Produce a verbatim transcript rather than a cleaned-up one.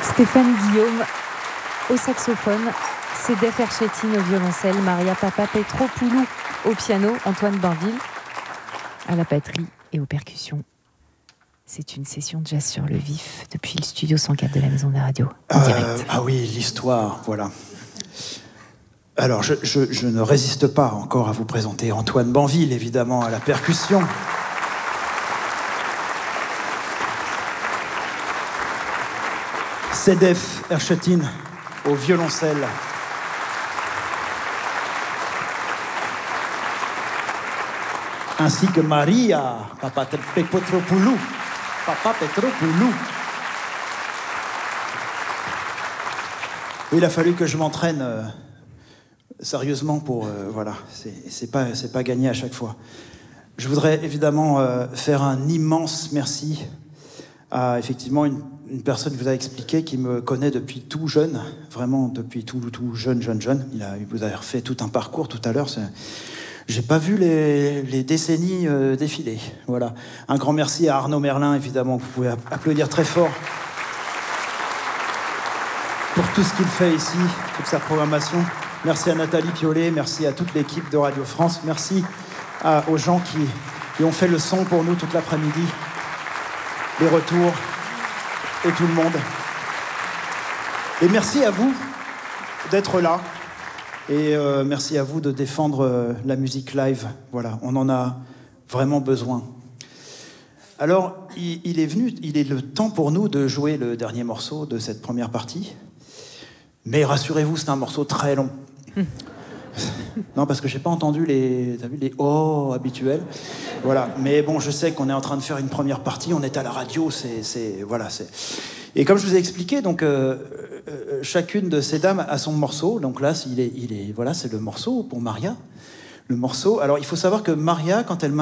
Stéphane Guillaume au saxophone, Sedef Erchetine au violoncelle, Maria Papapetropoulou au piano, Antoine Bainville à la batterie et aux percussions. C'est une session de jazz sur le vif depuis le studio cent quatre de la Maison de la Radio, en euh, direct. Ah oui, l'histoire, voilà. Alors, je, je, je ne résiste pas encore à vous présenter Antoine Bainville, évidemment, à la percussion. Sedef Erchetine au violoncelle. Ainsi que Maria Papapetropoulou. Papapetropoulou. Il a fallu que je m'entraîne euh, sérieusement pour... Euh, voilà, c'est, c'est pas, c'est pas gagné à chaque fois. Je voudrais évidemment euh, faire un immense merci à effectivement une, une personne qui vous a expliqué, qui me connaît depuis tout jeune, vraiment depuis tout, tout jeune, jeune, jeune. Il, a, il vous a refait tout un parcours tout à l'heure. C'est... J'ai pas vu les, les décennies euh, défiler. Voilà. Un grand merci à Arnaud Merlin, évidemment. Vous pouvez applaudir très fort pour tout ce qu'il fait ici, toute sa programmation. Merci à Nathalie Piolet, merci à toute l'équipe de Radio France, merci à, aux gens qui, qui ont fait le son pour nous toute l'après-midi, les retours et tout le monde. Et merci à vous d'être là. Et euh, merci à vous de défendre euh, la musique live. Voilà, on en a vraiment besoin. Alors, il, il est venu, il est le temps pour nous de jouer le dernier morceau de cette première partie. Mais rassurez-vous, c'est un morceau très long. Non, parce que j'ai pas entendu les, t'as vu, les oh habituels. Voilà. Mais bon, je sais qu'on est en train de faire une première partie. On est à la radio, c'est, c'est voilà, c'est. Et comme je vous ai expliqué, donc euh, euh, chacune de ces dames a son morceau. Donc là, il est, il est, voilà, c'est le morceau pour Maria. Le morceau. Alors, il faut savoir que Maria, quand elle m'a